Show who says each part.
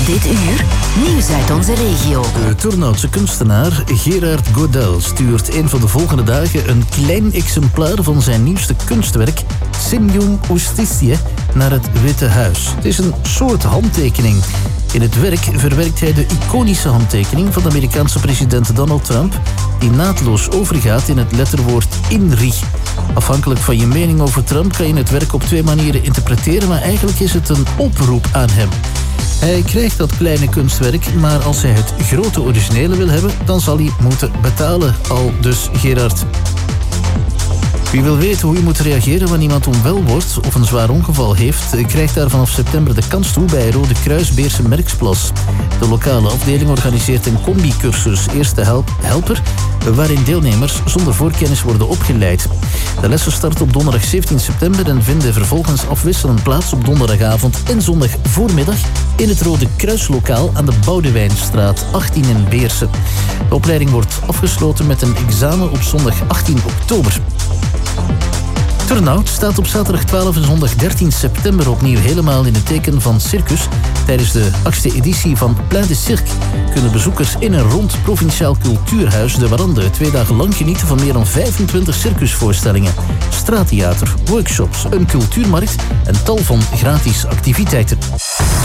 Speaker 1: Dit uur, nieuws uit onze regio.
Speaker 2: De Turnhoutse kunstenaar Gerard Godel stuurt een van de volgende dagen een klein exemplaar van zijn nieuwste kunstwerk Signum Justitie naar het Witte Huis. Het is een soort handtekening. In het werk verwerkt hij de iconische handtekening van de Amerikaanse president Donald Trump, die naadloos overgaat in het letterwoord INRI. Afhankelijk van je mening over Trump kan je het werk op 2 manieren interpreteren, maar eigenlijk is het een oproep aan hem. Hij krijgt dat kleine kunstwerk, maar als hij het grote originele wil hebben, dan zal hij moeten betalen, al dus Gerard. Wie wil weten hoe je moet reageren wanneer iemand onwel wordt of een zwaar ongeval heeft, krijgt daar vanaf september de kans toe bij Rode Kruis Beerse Merksplas. De lokale afdeling organiseert een combi-cursus Eerste Helper, waarin deelnemers zonder voorkennis worden opgeleid. De lessen starten op donderdag 17 september en vinden vervolgens afwisselend plaats op donderdagavond en zondag voormiddag in het Rode Kruislokaal aan de Boudewijnstraat 18 in Beerse. De opleiding wordt afgesloten met een examen op zondag 18 oktober. Turnhout staat op zaterdag 12 en zondag 13 september opnieuw helemaal in het teken van circus. Tijdens de 8e editie van Plein de Cirque kunnen bezoekers in en rond Provinciaal Cultuurhuis De Warande 2 dagen lang genieten van meer dan 25 circusvoorstellingen, straattheater, workshops, een cultuurmarkt en tal van gratis activiteiten.